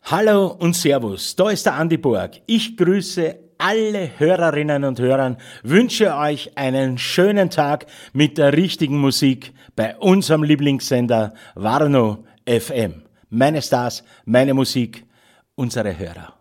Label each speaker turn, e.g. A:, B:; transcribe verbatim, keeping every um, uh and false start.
A: Hallo und Servus, da ist der Andi Borg. Ich grüße alle Hörerinnen und Hörer, wünsche euch einen schönen Tag mit der richtigen Musik bei unserem Lieblingssender Warnow F M. Meine Stars, meine Musik, unsere Hörer.